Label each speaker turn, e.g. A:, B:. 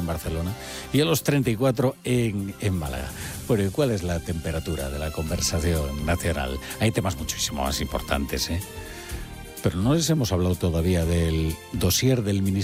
A: en Barcelona y a los 34 en Málaga. Bueno, ¿y cuál es la temperatura de la conversación nacional? Hay temas muchísimo más importantes, ¿eh? Pero no les hemos hablado todavía del dossier del Ministerio